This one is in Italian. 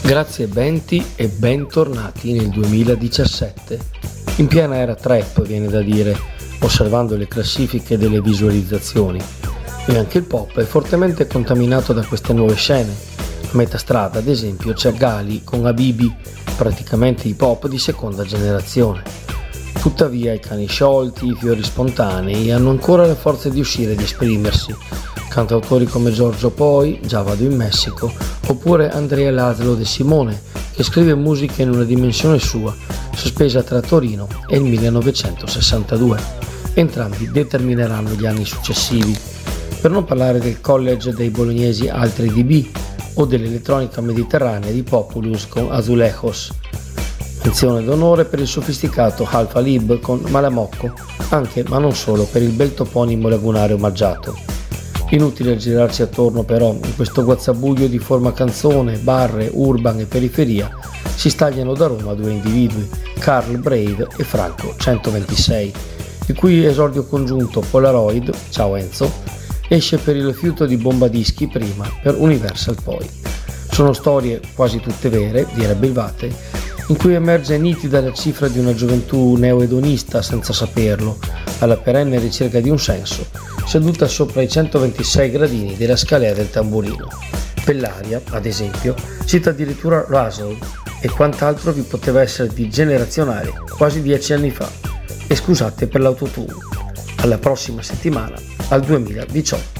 Grazie Benti e bentornati nel 2017. In piena era trap, viene da dire, osservando le classifiche delle visualizzazioni. E anche il pop è fortemente contaminato da queste nuove scene. A metà strada, ad esempio, c'è Gali con Habibi, praticamente hip hop di seconda generazione. Tuttavia i cani sciolti, i fiori spontanei hanno ancora la forza di uscire e di esprimersi. Cantautori come Giorgio Poi, Già vado in Messico, oppure Andrea Laszlo De Simone, che scrive musica in una dimensione sua, sospesa tra Torino e il 1962. Entrambi determineranno gli anni successivi. Per non parlare del college dei bolognesi Altri DB o dell'elettronica mediterranea di Populus con Azulejos. Menzione d'onore per il sofisticato Alfa Lib con Malamocco, anche ma non solo per il bel toponimo lagunare omaggiato. Inutile girarci attorno però, in questo guazzabuglio di forma canzone, barre, urban e periferia, si stagliano da Roma due individui, Carl Brave e Franco 126, il cui esordio congiunto Polaroid, ciao Enzo, esce per il rifiuto di Bombadischi prima, per Universal poi. Sono storie quasi tutte vere, direbbe il Vate, in cui emerge nitida la cifra di una gioventù neoedonista senza saperlo, alla perenne ricerca di un senso, seduta sopra i 126 gradini della scalea del tamburino. Bellaria, ad esempio, cita addirittura Russell e quant'altro vi poteva essere di generazionale quasi 10 anni fa. E scusate per l'autotune. Alla prossima settimana, al 2018.